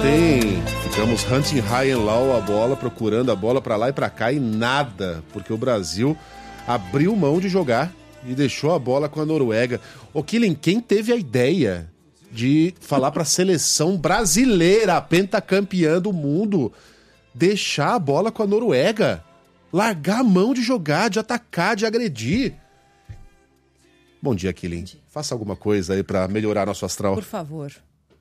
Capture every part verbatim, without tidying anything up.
Ontem ficamos hunting high and low a bola, procurando a bola pra lá e pra cá e nada, porque o Brasil abriu mão de jogar e deixou a bola com a Noruega. Ô Killen, quem teve a ideia de falar pra seleção brasileira, pentacampeã do mundo, deixar a bola com a Noruega? Largar a mão de jogar, de atacar, de agredir? Bom dia, Killen. Faça alguma coisa aí pra melhorar nosso astral. Por favor.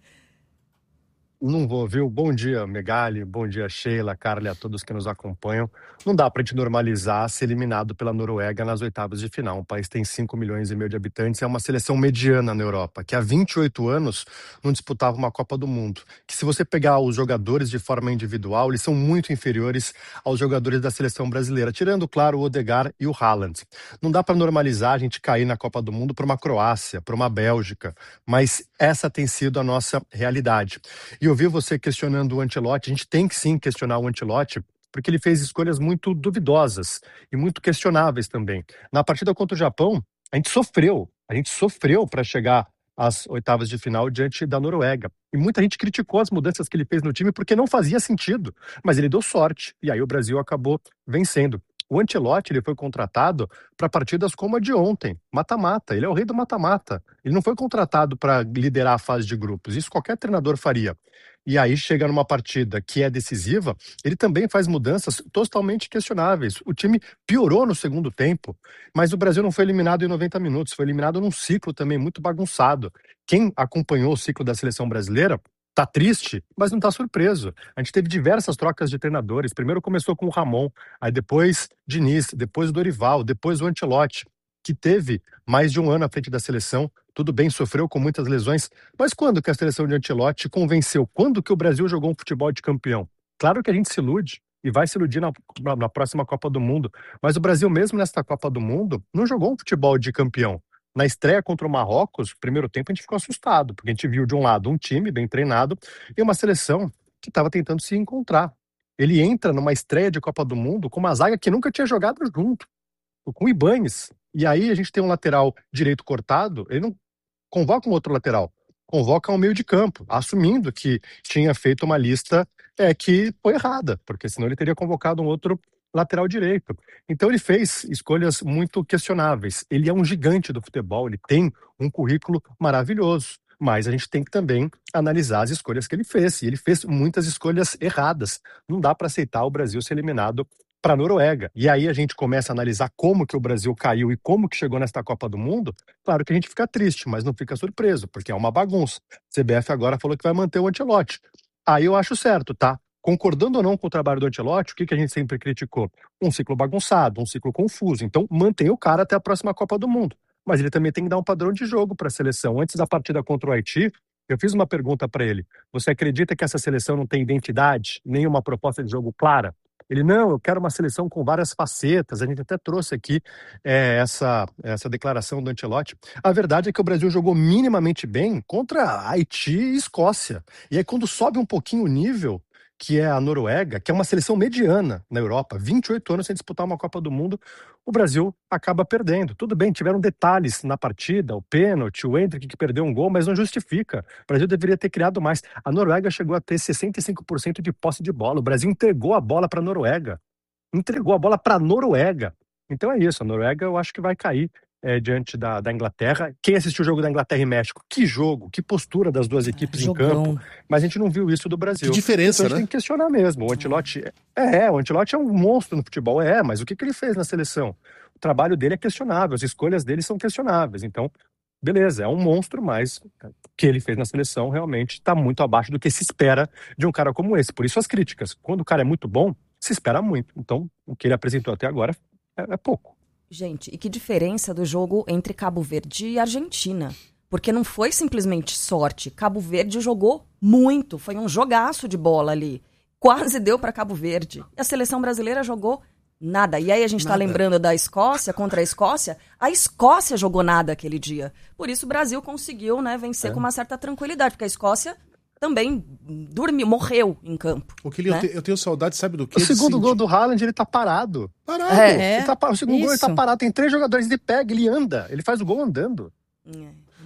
Não vou, viu? Bom dia, Megali, bom dia, Sheila, Carla e a todos que nos acompanham. Não dá pra gente normalizar ser eliminado pela Noruega nas oitavas de final. Um país que tem cinco milhões e meio de habitantes, é uma seleção mediana na Europa, que há vinte e oito anos não disputava uma Copa do Mundo. Que se você pegar os jogadores de forma individual, eles são muito inferiores aos jogadores da seleção brasileira, tirando, claro, o Odegaard e o Haaland. Não dá pra normalizar a gente cair na Copa do Mundo por uma Croácia, por uma Bélgica, mas essa tem sido a nossa realidade. E eu vi você questionando o Ancelotti. A gente tem que sim questionar o Ancelotti, porque ele fez escolhas muito duvidosas e muito questionáveis também. Na partida contra o Japão, a gente sofreu, a gente sofreu para chegar às oitavas de final diante da Noruega. E muita gente criticou as mudanças que ele fez no time porque não fazia sentido, mas ele deu sorte e aí o Brasil acabou vencendo. O Ancelotti, ele foi contratado para partidas como a de ontem, mata-mata. Ele é o rei do mata-mata. Ele não foi contratado para liderar a fase de grupos. Isso qualquer treinador faria. E aí chega numa partida que é decisiva, ele também faz mudanças totalmente questionáveis. O time piorou no segundo tempo, mas o Brasil não foi eliminado em noventa minutos, foi eliminado num ciclo também muito bagunçado. Quem acompanhou o ciclo da seleção brasileira tá triste, mas não tá surpreso. A gente teve diversas trocas de treinadores. Primeiro começou com o Ramon, aí depois Diniz, depois o Dorival, depois o Ancelotti, que teve mais de um ano à frente da seleção. Tudo bem, sofreu com muitas lesões, mas quando que a seleção de Ancelotti convenceu? Quando que o Brasil jogou um futebol de campeão? Claro que a gente se ilude e vai se iludir na, na, na próxima Copa do Mundo, mas o Brasil mesmo nesta Copa do Mundo não jogou um futebol de campeão. Na estreia contra o Marrocos, primeiro tempo a gente ficou assustado, porque a gente viu de um lado um time bem treinado e uma seleção que estava tentando se encontrar. Ele entra numa estreia de Copa do Mundo com uma zaga que nunca tinha jogado junto, com o Ibañez. E aí a gente tem um lateral direito cortado, ele não convoca um outro lateral, convoca um meio de campo, assumindo que tinha feito uma lista é, que foi errada, porque senão ele teria convocado um outro lateral direito. Então ele fez escolhas muito questionáveis. Ele é um gigante do futebol, ele tem um currículo maravilhoso, mas a gente tem que também analisar as escolhas que ele fez. E ele fez muitas escolhas erradas. Não dá para aceitar o Brasil ser eliminado para a Noruega. E aí a gente começa a analisar como que o Brasil caiu e como que chegou nesta Copa do Mundo. Claro que a gente fica triste, mas não fica surpreso, porque é uma bagunça. C B F agora falou que vai manter o Ancelotti. Aí eu acho certo, tá? Concordando ou não com o trabalho do Ancelotti, o que, que a gente sempre criticou? Um ciclo bagunçado, um ciclo confuso. Então, mantém o cara até a próxima Copa do Mundo. Mas ele também tem que dar um padrão de jogo para a seleção. Antes da partida contra o Haiti, eu fiz uma pergunta para ele. Você acredita que essa seleção não tem identidade, nem uma proposta de jogo clara? Ele, não, eu quero uma seleção com várias facetas. A gente até trouxe aqui é, essa, essa declaração do Ancelotti. A verdade é que o Brasil jogou minimamente bem contra Haiti e Escócia. E aí, quando sobe um pouquinho o nível, que é a Noruega, que é uma seleção mediana na Europa, vinte e oito anos sem disputar uma Copa do Mundo, o Brasil acaba perdendo. Tudo bem, tiveram detalhes na partida, o pênalti, o Endrick que perdeu um gol, mas não justifica. O Brasil deveria ter criado mais. A Noruega chegou a ter sessenta e cinco por cento de posse de bola. O Brasil entregou a bola para a Noruega. Entregou a bola para a Noruega. Então é isso, a Noruega eu acho que vai cair É, diante da, da Inglaterra. Quem assistiu o jogo da Inglaterra e México? Que jogo, que postura das duas equipes ah, em campo. Mas a gente não viu isso do Brasil. Que diferença, então, a né? gente tem que questionar mesmo. O Ancelotti é, o Ancelotti é um monstro no futebol, é, mas o que, que ele fez na seleção? O trabalho dele é questionável, as escolhas dele são questionáveis. Então, beleza, é um monstro, mas o que ele fez na seleção realmente está muito abaixo do que se espera de um cara como esse. Por isso as críticas. Quando o cara é muito bom, se espera muito. Então, o que ele apresentou até agora é, é pouco. Gente, e que diferença do jogo entre Cabo Verde e Argentina. Porque não foi simplesmente sorte. Cabo Verde jogou muito. Foi um jogaço de bola ali. Quase deu para Cabo Verde. E a seleção brasileira jogou nada. E aí a gente está lembrando da Escócia, contra a Escócia. A Escócia jogou nada aquele dia. Por isso o Brasil conseguiu, né, vencer é. com uma certa tranquilidade. Porque a Escócia também dormiu, morreu em campo. O que né? eu, te, eu tenho saudade, sabe do que? O segundo gol do Haaland, ele tá parado. Parado. É, ele tá, o segundo isso. gol, ele tá parado. Tem três jogadores, ele pega, ele anda. Ele faz o gol andando. É.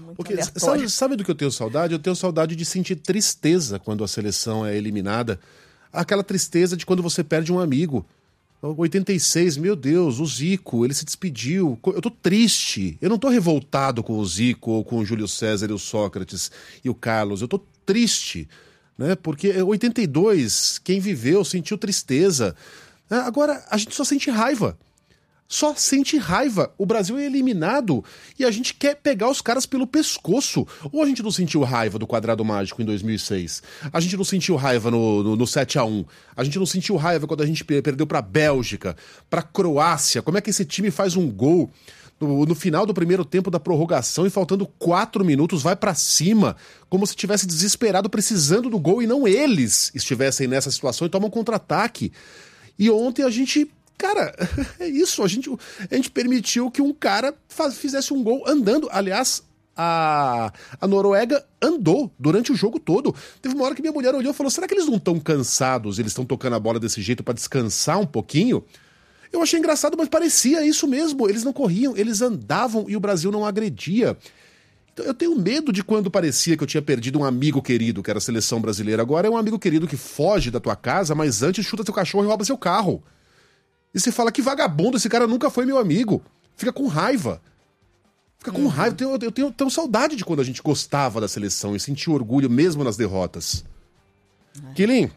Porque, sabe, sabe do que eu tenho saudade? Eu tenho saudade de sentir tristeza quando a seleção é eliminada. Aquela tristeza de quando você perde um amigo. oitenta e seis, meu Deus, o Zico, ele se despediu. Eu tô triste. Eu não tô revoltado com o Zico ou com o Júlio César e o Sócrates e o Carlos. Eu tô triste, né? Porque oitenta e dois, quem viveu sentiu tristeza. Agora, a gente só sente raiva. Só sente raiva. O Brasil é eliminado e a gente quer pegar os caras pelo pescoço. Ou a gente não sentiu raiva do quadrado mágico em dois mil e seis? A gente não sentiu raiva no, no, no sete a um? A gente não sentiu raiva quando a gente perdeu pra Bélgica, pra Croácia? Como é que esse time faz um gol no, no final do primeiro tempo da prorrogação e faltando quatro minutos vai pra cima, como se estivesse desesperado precisando do gol e não eles estivessem nessa situação e tomam um contra-ataque? E ontem a gente... Cara, é isso, a gente, a gente permitiu que um cara faz, fizesse um gol andando. Aliás, a, a Noruega andou durante o jogo todo. Teve uma hora que minha mulher olhou e falou, será que eles não estão cansados? Eles estão tocando a bola desse jeito para descansar um pouquinho? Eu achei engraçado, mas parecia isso mesmo. Eles não corriam, eles andavam e o Brasil não agredia. Então, eu tenho medo de quando parecia que eu tinha perdido um amigo querido, que era a seleção brasileira. Agora é um amigo querido que foge da tua casa, mas antes chuta seu cachorro e rouba seu carro. E você fala, que vagabundo, esse cara nunca foi meu amigo. Fica com raiva. Fica com uhum. raiva. Eu, tenho, eu tenho, tenho saudade de quando a gente gostava da seleção e sentia orgulho mesmo nas derrotas. É. Quilin.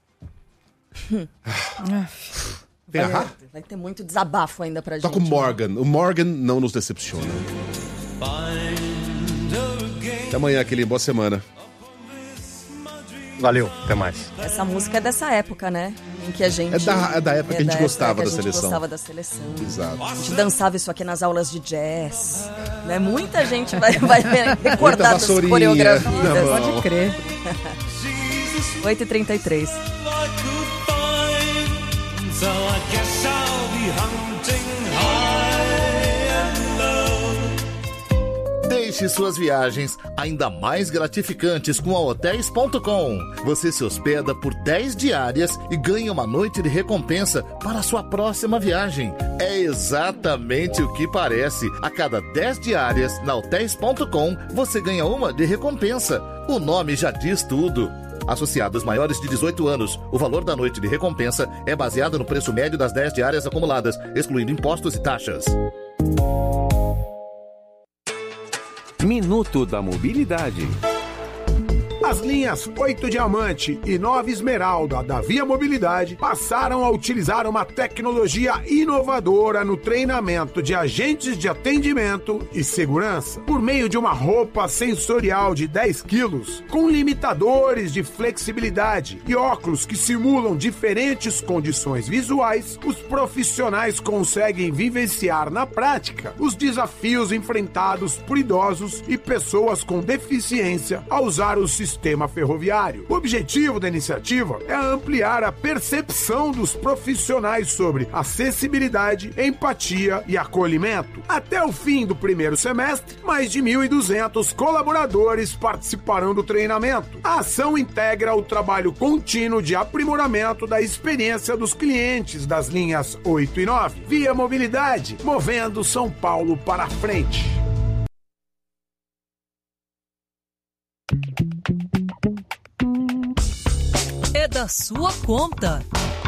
vai, vai ter muito desabafo ainda pra gente. Toca o Morgan. Né? O Morgan não nos decepciona. Até amanhã, Quilin. Boa semana. Valeu, até mais. Essa música é dessa época, né? Em que a gente... É da, é da época é que a gente gostava da, da seleção. A gente gostava da seleção. Exato. A gente dançava isso aqui nas aulas de jazz. Né? Muita gente vai, vai recordar das coreografias. Pode crer. oito e trinta e três. Deixe suas viagens ainda mais gratificantes com a hotéis ponto com. Você se hospeda por dez diárias e ganha uma noite de recompensa para a sua próxima viagem. É exatamente o que parece. A cada dez diárias na hotéis ponto com, você ganha uma de recompensa. O nome já diz tudo. Associados maiores de dezoito anos, o valor da noite de recompensa é baseado no preço médio das dez diárias acumuladas, excluindo impostos e taxas. Minuto da Mobilidade. As linhas oito Diamante e nove Esmeralda da Via Mobilidade passaram a utilizar uma tecnologia inovadora no treinamento de agentes de atendimento e segurança por meio de uma roupa sensorial de dez quilos com limitadores de flexibilidade e óculos que simulam diferentes condições visuais. Os profissionais conseguem vivenciar na prática os desafios enfrentados por idosos e pessoas com deficiência ao usar o sistema Sistema ferroviário. O objetivo da iniciativa é ampliar a percepção dos profissionais sobre acessibilidade, empatia e acolhimento. Até o fim do primeiro semestre, mais de mil e duzentos colaboradores participarão do treinamento. A ação integra o trabalho contínuo de aprimoramento da experiência dos clientes das linhas oito e nove. Via Mobilidade, movendo São Paulo para a frente. É da sua conta.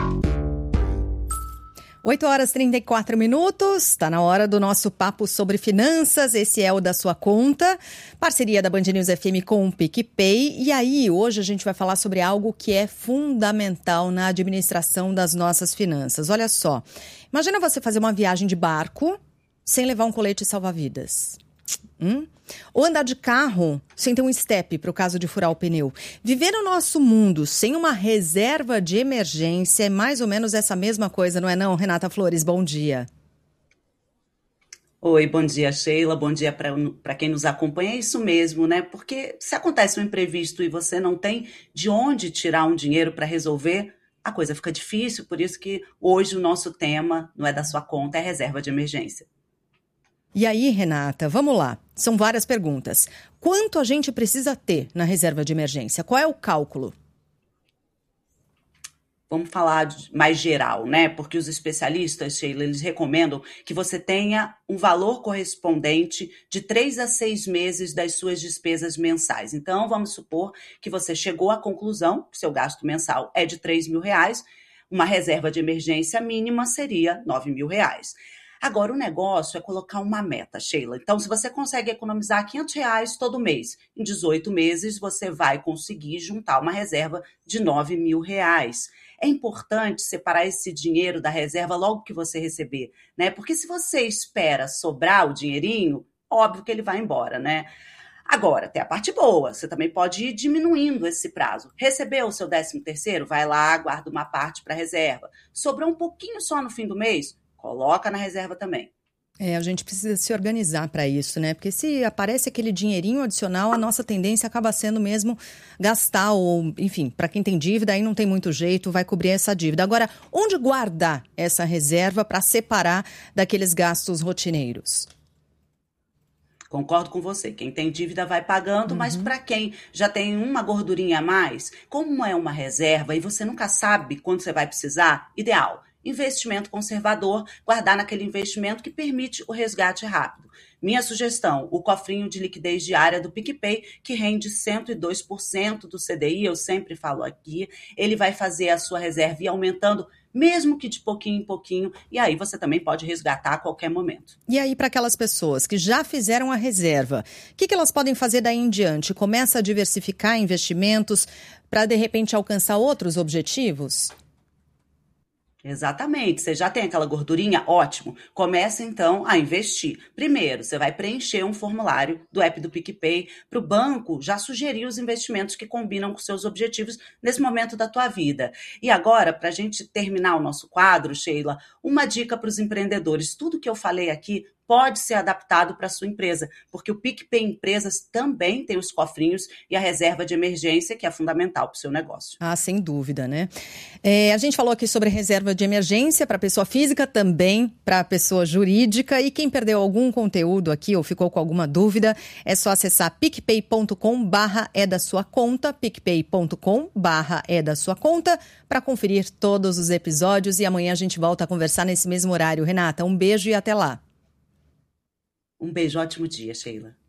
oito horas e trinta e quatro minutos, está na hora do nosso papo sobre finanças, esse é o Da Sua Conta, parceria da Band News F M com o PicPay, e aí hoje a gente vai falar sobre algo que é fundamental na administração das nossas finanças. Olha só, imagina você fazer uma viagem de barco sem levar um colete salva-vidas. Hum? Ou andar de carro sem ter um step para o caso de furar o pneu. Viver no nosso mundo sem uma reserva de emergência é mais ou menos essa mesma coisa, não é não, Renata Flores? Bom dia. Oi, bom dia, Sheila. Bom dia para quem nos acompanha. É isso mesmo, né? Porque se acontece um imprevisto e você não tem de onde tirar um dinheiro para resolver, a coisa fica difícil. Por isso que hoje o nosso tema, não é da sua conta, é reserva de emergência. E aí, Renata, vamos lá. São várias perguntas. Quanto a gente precisa ter na reserva de emergência? Qual é o cálculo? vamos falar mais geral, né? Porque os especialistas, Sheila, eles recomendam que você tenha um valor correspondente de três a seis meses das suas despesas mensais. Então, vamos supor que você chegou à conclusão que seu gasto mensal é de três mil reais, uma reserva de emergência mínima seria nove mil reais. Agora, o negócio é colocar uma meta, Sheila. Então, se você consegue economizar quinhentos reais todo mês, em dezoito meses você vai conseguir juntar uma reserva de nove mil reais. É importante separar esse dinheiro da reserva logo que você receber, né? Porque se você espera sobrar o dinheirinho, óbvio que ele vai embora, né? Agora, tem a parte boa, você também pode ir diminuindo esse prazo. Recebeu o seu décimo terceiro? Vai lá, guarda uma parte para reserva. Sobrou um pouquinho só no fim do mês? Coloca na reserva também. É, a gente precisa se organizar para isso, né? Porque se aparece aquele dinheirinho adicional, a nossa tendência acaba sendo mesmo gastar ou, enfim, para quem tem dívida, aí não tem muito jeito, vai cobrir essa dívida. Agora, onde guardar essa reserva para separar daqueles gastos rotineiros? Concordo com você. Quem tem dívida vai pagando, uhum. Mas para quem já tem uma gordurinha a mais, como é uma reserva e você nunca sabe quando você vai precisar, ideal. Investimento conservador, guardar naquele investimento que permite o resgate rápido. Minha sugestão, o cofrinho de liquidez diária do PicPay, que rende cento e dois por cento do C D I, eu sempre falo aqui, ele vai fazer a sua reserva ir aumentando, mesmo que de pouquinho em pouquinho, e aí você também pode resgatar a qualquer momento. E aí, para aquelas pessoas que já fizeram a reserva, o que, que elas podem fazer daí em diante? Começa a diversificar investimentos para, de repente, alcançar outros objetivos? Exatamente, você já tem aquela gordurinha? Ótimo, comece então a investir. Primeiro, você vai preencher um formulário do app do PicPay para o banco já sugerir os investimentos que combinam com seus objetivos nesse momento da tua vida. E agora, para a gente terminar o nosso quadro, Sheila, uma dica para os empreendedores. Tudo que eu falei aqui pode ser adaptado para a sua empresa, porque o PicPay Empresas também tem os cofrinhos e a reserva de emergência, que é fundamental para o seu negócio. Ah, sem dúvida, né? É, a gente falou aqui sobre reserva de emergência para pessoa física, também para pessoa jurídica. E quem perdeu algum conteúdo aqui ou ficou com alguma dúvida, é só acessar picpay ponto com barra é da sua conta, picpay ponto com barra é da sua conta, para conferir todos os episódios. E amanhã a gente volta a conversar nesse mesmo horário. Renata, um beijo e até lá. Um beijo, ótimo dia, Sheila.